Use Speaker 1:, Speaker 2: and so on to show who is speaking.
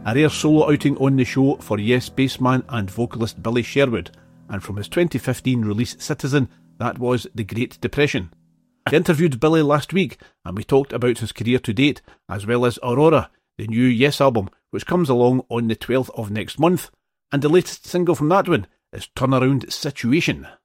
Speaker 1: A rare solo outing on the show for Yes bassman and vocalist Billy Sherwood, and from his 2015 release Citizen, that was The Great Depression. I interviewed Billy last week and we talked about his career to date, as well as Aurora, the new Yes album, which comes along on the 12th of next month, and the latest single from that one is Turnaround Situation.